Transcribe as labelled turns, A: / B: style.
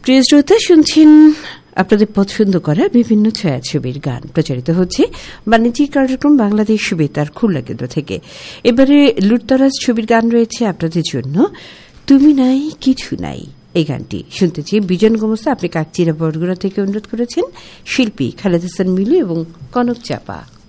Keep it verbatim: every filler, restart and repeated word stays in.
A: প্রিয় শ্রোতা, শুনছেন আপনাদের পছন্দ করা বিভিন্ন ছায়াছবির গান প্রচারিত হচ্ছে বাণিজ্যিক কার্যক্রম বাংলাদেশ বেতার খুলনা কেন্দ্র থেকে। এবারে লুটতরাজ ছবির গান রয়েছে আপনাদের জন্য, তুমি নাই কিছু নাই। এই গানটি শুনতে চেয়ে বিজন গোমস্তা আপনি কাকচিরা বরগুনা থেকে অনুরোধ করেছেন শিল্পী খালেদ হাসান মিলু এবং কনক চাপা।